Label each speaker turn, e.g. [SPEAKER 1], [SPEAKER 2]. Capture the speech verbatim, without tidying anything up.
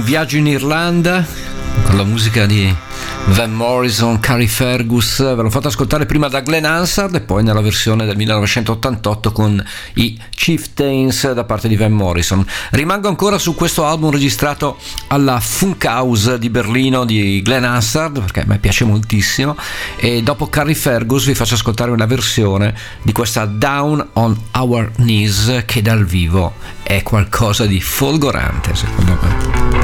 [SPEAKER 1] Viaggio in Irlanda con la musica di Van Morrison, Carrie Fergus. Ve l'ho fatto ascoltare prima da Glenn Hansard e poi nella versione del millenovecentottantotto con i Chieftains da parte di Van Morrison. Rimango ancora su questo album registrato alla Funkhaus di Berlino di Glenn Hansard, perché a me piace moltissimo, e dopo Carrie Fergus vi faccio ascoltare una versione di questa Down on Our Knees che dal vivo è qualcosa di folgorante secondo me.